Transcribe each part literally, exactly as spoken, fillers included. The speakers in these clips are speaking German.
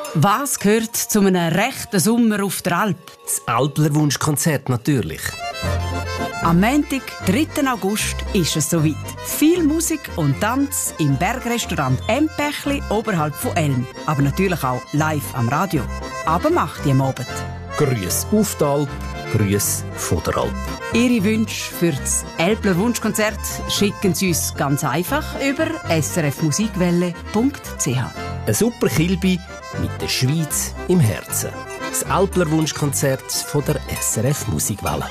Was gehört zu einem rechten Sommer auf der Alp? Das Alplerwunschkonzert natürlich. Am Montag, dritten August, ist es soweit. Viel Musik und Tanz im Bergrestaurant Empechli oberhalb von Elm. Aber natürlich auch live am Radio. Aber macht ihr am Abend. Grüß auf die Alp, Grüß von der Alp. Ihre Wünsche für das Älpler Wunschkonzert schicken Sie uns ganz einfach über s r f musikwelle punkt c h. Ein super Kilby mit der Schweiz im Herzen. Das Älpler Wunschkonzert von der S R F Musikwelle.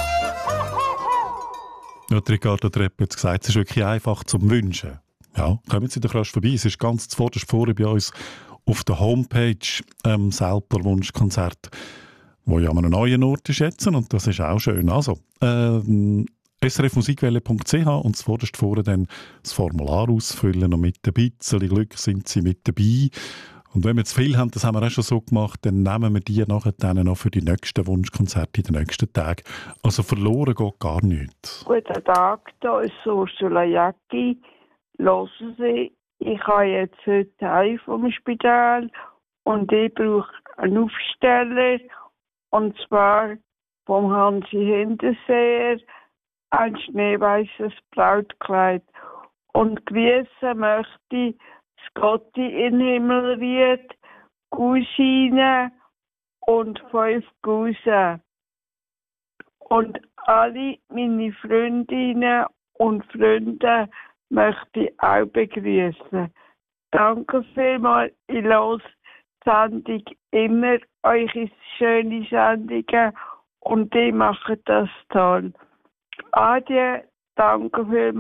Ja, Ricardo Trepp hat gesagt, es ist wirklich einfach zum Wünschen. Ja, kommen Sie doch rasch vorbei. Es ist ganz zuvorderst vorne bei uns auf der Homepage ähm, das Älpler Wunschkonzert, wo ja an einem neuen Ort ist jetzt, und das ist auch schön. Also, ähm, s r f musikwelle punkt c h und zuvorderst vorne dann das Formular ausfüllen, und mit ein bisschen Glück sind Sie mit dabei. Und wenn wir zu viel haben, das haben wir auch schon so gemacht, dann nehmen wir die nachher dann noch für die nächsten Wunschkonzerte in den nächsten Tagen. Also verloren geht gar nichts. Guten Tag, da ist Ursula Jacki. Hören Sie, ich habe jetzt heute heim vom Spital und ich brauche einen Aufsteller, und zwar vom Hansi Hinterseher, ein schneeweißes Brautkleid. Und grüßen möchte ich Scotty in Himmelried, Cousine und fünf Cousin. Und alle meine Freundinnen und Freunde möchte ich auch begrüßen. Danke vielmals, ich höre die Sendung immer, eure schöne Sendungen, und die machen das toll. Adieu, danke vielmals.